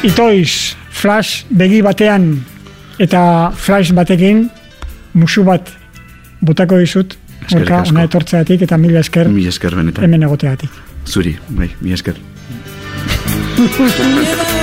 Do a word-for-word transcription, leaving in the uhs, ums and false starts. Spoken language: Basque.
itoiz flash begi batean eta flash batekin musu bat botako dizut, Gorka, ona etortzeatik eta mila esker, mila esker benetan. Hemen egoteatik. Zuri, bai, mila esker.